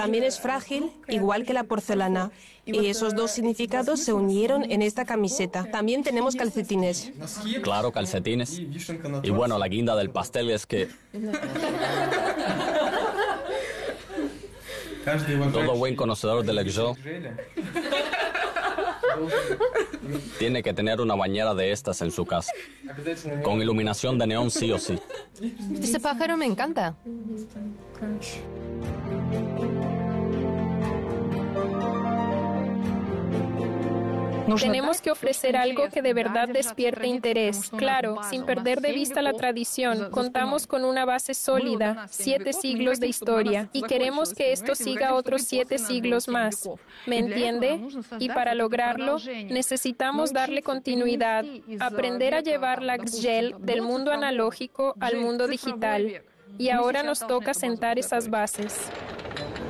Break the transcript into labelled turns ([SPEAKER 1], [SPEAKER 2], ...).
[SPEAKER 1] también es frágil, igual que la porcelana. Y esos dos significados se unieron en esta camiseta. También tenemos calcetines.
[SPEAKER 2] Claro, calcetines. Y bueno, la guinda del pastel es que todo buen conocedor del exo tiene que tener una bañera de estas en su casa, con iluminación de neón sí o sí.
[SPEAKER 3] Ese pájaro me encanta.
[SPEAKER 4] Tenemos que ofrecer algo que de verdad despierte interés. Claro, sin perder de vista la tradición, contamos con una base sólida, 7 siglos de historia, y queremos que esto siga otros 7 siglos más. ¿Me entiende? Y para lograrlo, necesitamos darle continuidad, aprender a llevar la gzhel del mundo analógico al mundo digital. Y ahora nos toca sentar esas bases.